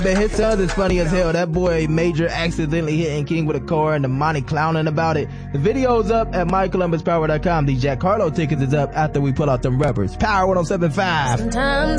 But his son is funny as hell. That boy Major accidentally hitting King with a car and the Monty clowning about it. The video's up at mycolumbuspower.com. The Jack Harlow tickets is up after we pull out them rubbers. Power 107.5. Sometimes